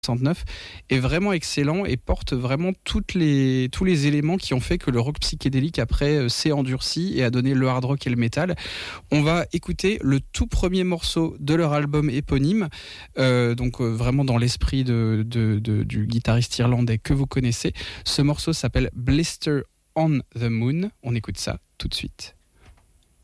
69 est vraiment excellent et porte vraiment tous les éléments qui ont fait que le rock psychédélique après s'est endurci et a donné le hard rock et le métal. On va écouter le tout premier morceau de leur album éponyme, vraiment dans l'esprit du guitariste irlandais que vous connaissez. Ce morceau s'appelle Blister on the Moon. On écoute ça tout de suite.